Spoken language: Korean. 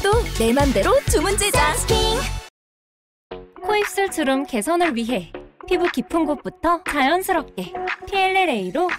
이것도 내 맘대로 주문 제작. 코입술 주름 개선을 위해 피부 깊은 곳부터 자연스럽게 PLLA로